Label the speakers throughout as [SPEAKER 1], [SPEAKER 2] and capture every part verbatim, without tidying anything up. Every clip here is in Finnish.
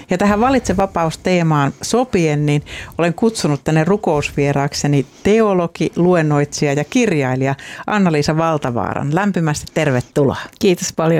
[SPEAKER 1] Ja tähän Valitse vapaus-teemaan sopien, niin olen kutsunut tänne rukousvieraakseni teologi, luennoitsija ja kirjailija Anna-Liisa Valtavaaran. Lämpimästi tervetuloa.
[SPEAKER 2] Kiitos paljon.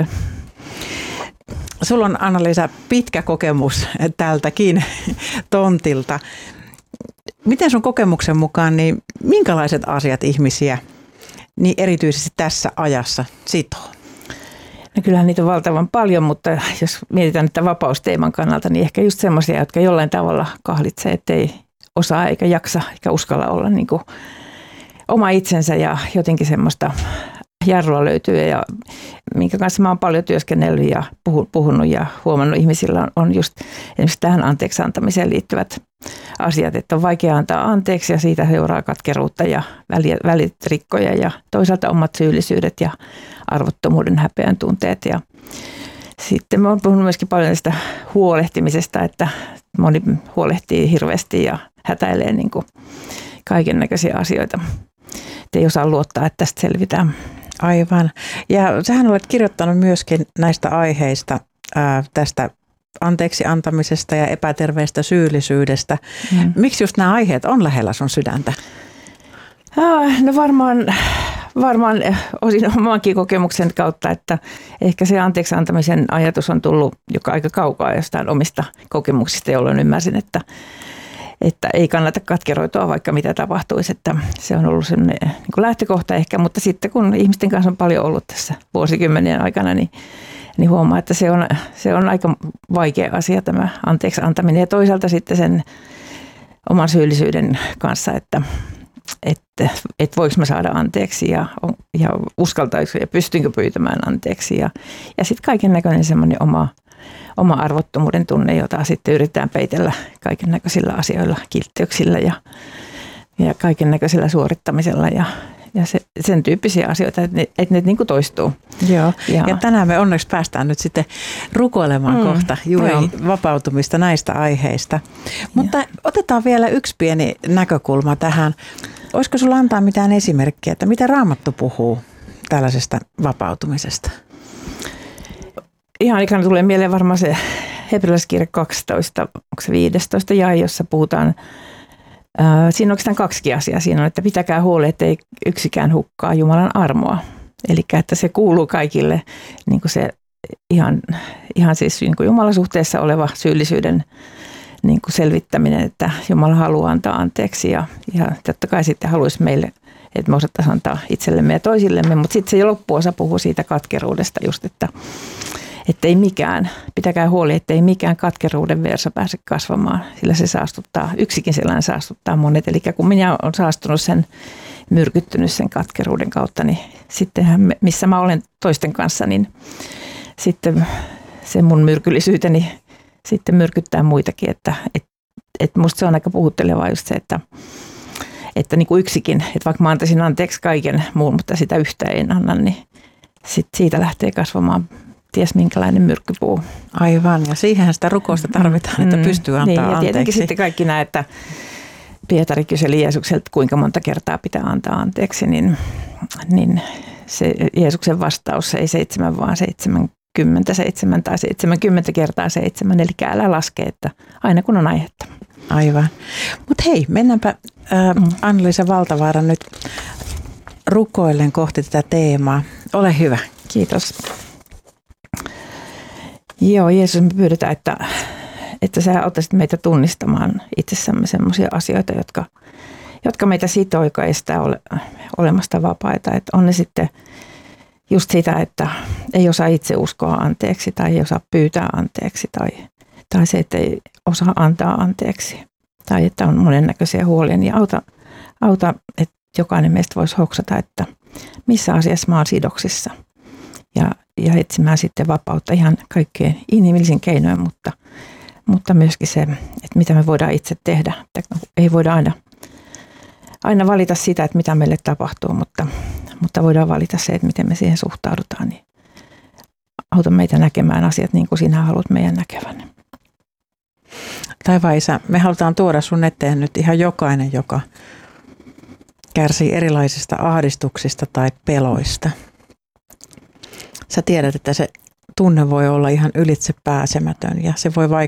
[SPEAKER 1] Sulla on, Anna-Liisa, pitkä kokemus tältäkin tontilta. Miten sun kokemuksen mukaan, niin minkälaiset asiat ihmisiä niin erityisesti tässä ajassa sitoo?
[SPEAKER 2] No kyllähän niitä on valtavan paljon, mutta jos mietitään että vapausteeman kannalta, niin ehkä just semmoisia, jotka jollain tavalla kahlitsee, ettei osaa eikä jaksa eikä uskalla olla niin kuin oma itsensä ja jotenkin semmoista jarrua löytyy ja minkä kanssa mä oon paljon työskennellyt ja puhunut ja huomannut ihmisillä on just esimerkiksi tähän anteeksi antamiseen liittyvät asiat, että on vaikea antaa anteeksi ja siitä seuraa katkeruutta ja välitrikkoja ja toisaalta omat syyllisyydet ja arvottomuuden häpeän tunteet. Ja sitten mä oon puhunut myöskin paljon tästä huolehtimisesta, että moni huolehtii hirveästi ja hätäilee niin kuin kaiken näköisiä asioita. Että ei osaa luottaa, että tästä selvitään.
[SPEAKER 1] Aivan. Ja sähän olet kirjoittanut myöskin näistä aiheista, ää, tästä anteeksi antamisesta ja epäterveestä syyllisyydestä. Mm. Miksi just nämä aiheet on lähellä sun sydäntä?
[SPEAKER 2] No varmaan, varmaan osin omankin kokemuksen kautta, että ehkä se anteeksi antamisen ajatus on tullut joka aika kaukaa jostain omista kokemuksista, jolloin ymmärsin, että että ei kannata katkeroitua vaikka mitä tapahtuisi, että se on ollut sellainen niin kuin lähtökohta ehkä, mutta sitten kun ihmisten kanssa on paljon ollut tässä vuosikymmenien aikana, niin, niin huomaa, että se on, se on aika vaikea asia tämä anteeksi antaminen ja toisaalta sitten sen oman syyllisyyden kanssa, että, että, että voiko mä saada anteeksi ja, ja uskaltaiko ja pystynkö pyytämään anteeksi ja, ja sitten kaiken näköinen semmoinen oma oma arvottomuuden tunne, jota sitten yritetään peitellä kaiken näköisillä asioilla, kiltteyksillä ja, ja kaiken näköisellä suorittamisella ja, ja se, sen tyyppisiä asioita, että ne, että ne niin kuin toistuu.
[SPEAKER 1] Joo, ja, ja tänään me onneksi päästään nyt sitten rukoilemaan mm, kohta juuri joo. vapautumista näistä aiheista. Mutta ja. Otetaan vielä yksi pieni näkökulma tähän. Olisiko sulla antaa mitään esimerkkiä, että mitä Raamattu puhuu tällaisesta vapautumisesta?
[SPEAKER 2] Ihan ikään tulee mieleen varmaan se hebrealaiskirja kaksitoista, onko se viisitoista jae, jossa puhutaan, ää, siinä on oikeastaan kaksikin asiaa. Siinä on, että pitäkää huoli, ettei yksikään hukkaa Jumalan armoa. Eli että se kuuluu kaikille niin kuin se ihan, ihan siis niin kuin Jumalan suhteessa oleva syyllisyyden niin kuin selvittäminen, että Jumala haluaa antaa anteeksi ja, ja totta kai sitten haluaisi meille, että me osattaisiin antaa itsellemme ja toisillemme, mutta sitten se loppuosa puhuu siitä katkeruudesta just, että Että ei mikään, pitäkää huoli, että ei mikään katkeruuden versa pääse kasvamaan, sillä se saastuttaa, yksikin sellainen saastuttaa monet. Eli kun minä olen saastunut sen, myrkyttynyt sen katkeruuden kautta, niin sittenhän missä mä olen toisten kanssa, niin sitten se mun myrkyllisyyteni sitten myrkyttää muitakin. Että et, et musta se on aika puhuttelevaa just se, että, että niin kuin yksikin, että vaikka mä antaisin anteeksi kaiken muun, mutta sitä yhtä en anna, niin sit siitä lähtee kasvamaan ties minkälainen myrkkypuu.
[SPEAKER 1] Aivan, ja siihenhän sitä rukousta tarvitaan, että pystyy antaa
[SPEAKER 2] niin, ja
[SPEAKER 1] anteeksi.
[SPEAKER 2] tietenkin sitten kaikki nämä, että Pietari kyseli Jeesukselta, kuinka monta kertaa pitää antaa anteeksi, niin, niin se Jeesuksen vastaus ei seitsemän, vaan seitsemänkymmentäseitsemän tai seitsemänkymmentä kertaa seitsemän, eli älä laske, että aina kun on aihetta.
[SPEAKER 1] Aivan. Mutta hei, mennäänpä äh, Anna-Liisa Valtavaara nyt rukoillen kohti tätä teemaa. Ole hyvä.
[SPEAKER 2] Kiitos. Joo, Jeesus, me pyydetään, että, että sä auttaisit meitä tunnistamaan itsessämme sellaisia asioita, jotka, jotka meitä sitoo, joka estää ole, olemasta vapaita. Että on ne sitten just sitä, että ei osaa itse uskoa anteeksi tai ei osaa pyytää anteeksi tai, tai se, että ei osaa antaa anteeksi tai että on monennäköisiä huolia, niin auta, auta, että jokainen meistä voisi hoksata, että missä asiassa mä oon sidoksissa. Ja, ja etsimään sitten vapautta ihan kaikkein inhimillisin keinoin, mutta, mutta myöskin se, että mitä me voidaan itse tehdä. Että ei voida aina, aina valita sitä, että mitä meille tapahtuu, mutta, mutta voidaan valita se, että miten me siihen suhtaudutaan. Niin auta meitä näkemään asiat niin kuin sinä haluat meidän näkevän.
[SPEAKER 1] Taivaan Isä, me halutaan tuoda sun eteen nyt ihan jokainen, joka kärsii erilaisista ahdistuksista tai peloista. Sä tiedät, että se tunne voi olla ihan ylitse pääsemätön ja se voi